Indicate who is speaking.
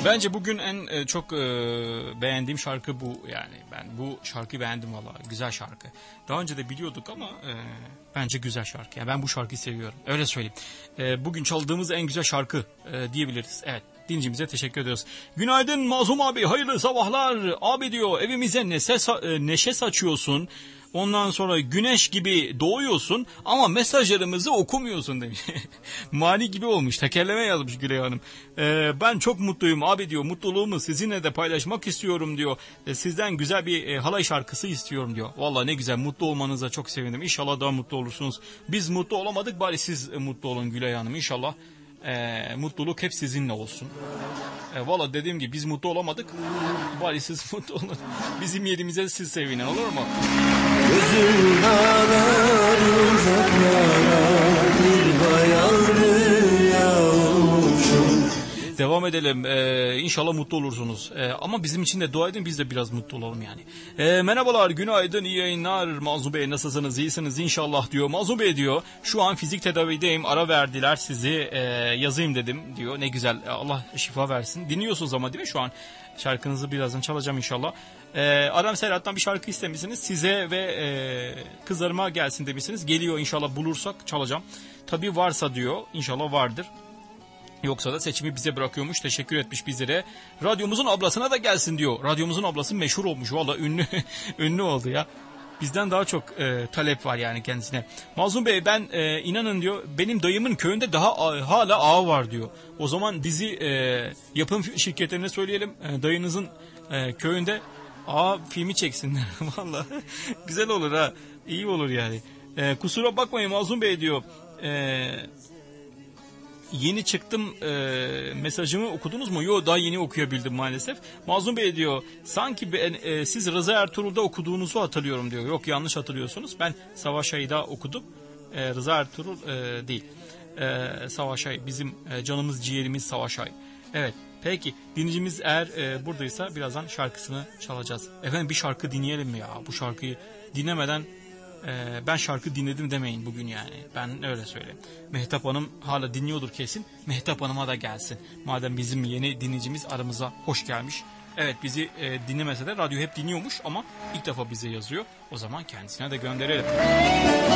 Speaker 1: Bence bugün en çok beğendiğim şarkı bu yani. Ben bu şarkıyı beğendim valla. Güzel şarkı. Daha önce de biliyorduk ama bence güzel şarkı. Yani ben bu şarkıyı seviyorum. Öyle söyleyeyim. Bugün çaldığımız en güzel şarkı diyebiliriz. Evet. Dincimize teşekkür ediyoruz. Günaydın Mazlum abi, hayırlı sabahlar. Abi diyor, evimize neşe saçıyorsun. Ondan sonra güneş gibi doğuyorsun ama mesajlarımızı okumuyorsun demiş. Mani gibi olmuş. Tekerleme yazmış Gülay Hanım. Ben çok mutluyum abi diyor. Mutluluğumu sizinle de paylaşmak istiyorum diyor. Sizden güzel bir halay şarkısı istiyorum diyor. Vallahi ne güzel, mutlu olmanıza çok sevindim. İnşallah daha mutlu olursunuz. Biz mutlu olamadık, bari siz mutlu olun Gülay Hanım. İnşallah mutluluk hep sizinle olsun. Valla dediğim gibi biz mutlu olamadık. Bari siz mutlu olun. Bizim yerimize siz sevinin, olur mu?
Speaker 2: Gözüm dağlar uzaklara, bir hayal rüya olmuşum.
Speaker 1: Devam edelim. İnşallah mutlu olursunuz. Ama bizim için de dua edin, biz de biraz mutlu olalım yani. Merhabalar, günaydın, iyi yayınlar. Mazlum Bey, nasılsınız? İyisiniz inşallah diyor. Mazlum Bey diyor, şu an fizik tedavideyim. Ara verdiler, sizi yazayım dedim diyor. Ne güzel, Allah şifa versin. Dinliyorsunuz ama değil mi şu an? Şarkınızı birazdan çalacağım inşallah. Adem Serhat'tan bir şarkı istemişsiniz. Size ve kızlarıma gelsin demişsiniz. Geliyor inşallah, bulursak çalacağım. Tabii varsa diyor, inşallah vardır. Yoksa da seçimi bize bırakıyormuş. Teşekkür etmiş bizlere. Radyomuzun ablasına da gelsin diyor. Radyomuzun ablası meşhur olmuş. Valla ünlü oldu ya. Bizden daha çok talep var yani kendisine. Mazlum Bey, ben inanın diyor, benim dayımın köyünde hala ağa var diyor. O zaman dizi yapım şirketlerine söyleyelim. Dayınızın köyünde ağa filmi çeksinler. Valla güzel olur ha. İyi olur yani. Kusura bakmayın Mazlum Bey diyor. Yeni çıktım, mesajımı okudunuz mu? Yok, daha yeni okuyabildim maalesef. Mazlum Bey diyor, sanki siz Rıza Ertuğrul'da okuduğunuzu hatırlıyorum diyor. Yok, yanlış hatırlıyorsunuz. Ben Savaş Ay'da okudum. Rıza Ertuğrul değil. Savaş Ay, bizim canımız ciğerimiz Savaş Ay. Evet, peki dinleyicimiz eğer buradaysa birazdan şarkısını çalacağız. Efendim, bir şarkı dinleyelim mi ya? Bu şarkıyı dinlemeden ben şarkı dinledim demeyin bugün yani. Ben öyle söyleyeyim. Mehtap Hanım hala dinliyordur kesin. Mehtap Hanım'a da gelsin. Madem bizim yeni dinleyicimiz aramıza hoş gelmiş. Evet, bizi dinlemese de radyo hep dinliyormuş ama ilk defa bize yazıyor. O zaman kendisine de gönderelim.